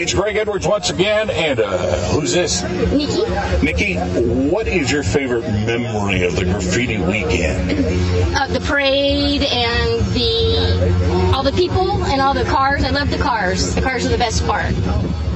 It's Greg Edwards once again, and who's this? Nikki. Nikki, what is your favorite memory of the graffiti weekend? The parade and all the people and all the cars. I love the cars. The cars are the best part.